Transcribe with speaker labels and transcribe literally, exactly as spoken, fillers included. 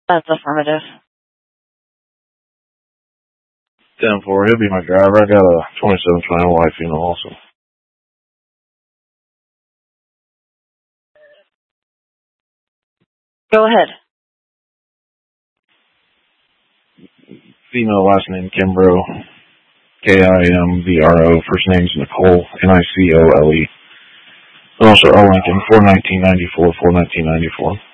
Speaker 1: That's affirmative.
Speaker 2: ten four, he'll be my driver. I got a twenty-seven twenty wife, you know, also.
Speaker 1: Go ahead.
Speaker 2: Female last name Kimbrough. K I M B R O. First name's Nicole. N I C O L E. Also, L Lincoln, four nineteen ninety-four, four nineteen ninety-four.